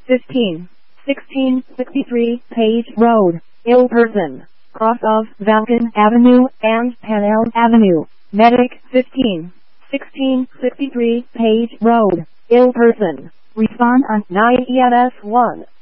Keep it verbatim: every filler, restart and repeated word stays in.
fifteen, sixteen sixty-three Page Road, ill person, cross of Falcon Avenue and Panel Avenue. Medic fifteen, sixteen sixty-three Page Road, ill person. Respond on nine E M S one.